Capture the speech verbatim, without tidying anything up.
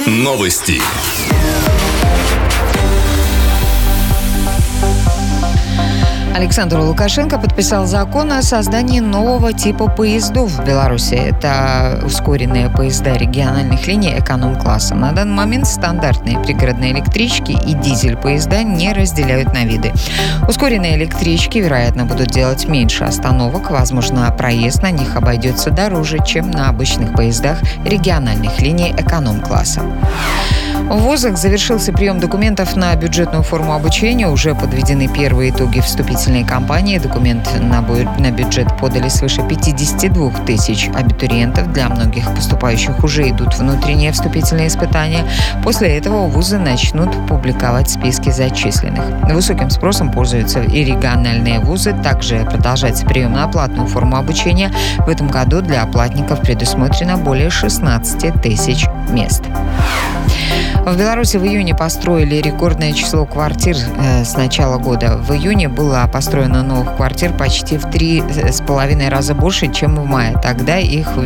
Новости. Александр Лукашенко подписал закон о создании нового типа поездов в Беларуси. Это ускоренные поезда региональных линий эконом-класса. На данный момент стандартные пригородные электрички и дизель-поезда не разделяют на виды. Ускоренные электрички, вероятно, будут делать меньше остановок. Возможно, проезд на них обойдется дороже, чем на обычных поездах региональных линий эконом-класса. В вузах завершился прием документов на бюджетную форму обучения. Уже подведены первые итоги вступительной кампании. Документ на, бю- на бюджет подали свыше пятьдесят два тысяч абитуриентов. Для многих поступающих уже идут внутренние вступительные испытания. После этого вузы начнут публиковать списки зачисленных. Высоким спросом пользуются и региональные вузы. Также продолжается прием на платную форму обучения. В этом году для платников предусмотрено более шестнадцать тысяч мест. В Беларуси в июне построили рекордное число квартир э, с начала года. В июне было построено новых квартир почти в три с половиной раза больше, чем в мае. Тогда их